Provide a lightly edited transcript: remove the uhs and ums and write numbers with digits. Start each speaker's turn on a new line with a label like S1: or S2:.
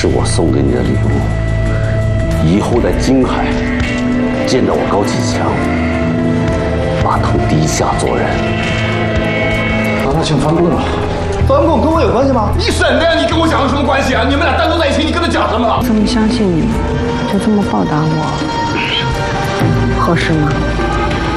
S1: 是我送给你的礼物。以后在京海见到我高启强，把头低下做人。
S2: 那请翻供了。翻供跟我有关系吗？
S3: 你省的，你跟我讲有什么关系啊？你们俩单独在一起，你跟他讲什么了？
S4: 这么相信你们，就这么报答我，合适吗？